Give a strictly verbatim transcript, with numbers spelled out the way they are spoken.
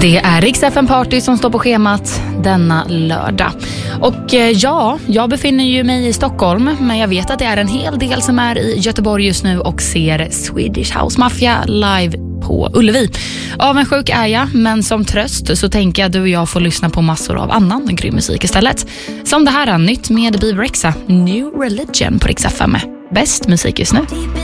Det är Rix F M Party som står på schemat denna lördag. Och ja, jag befinner ju mig i Stockholm, men jag vet att det är en hel del som är i Göteborg just nu och ser Swedish House Mafia live på Ullevi. Avundsjuk är jag, men som tröst så tänker jag att du och jag får lyssna på massor av annan grym musik istället. Som det här är nytt med Bebe Rexha, New Religion på Rix F M. Bäst musik just nu.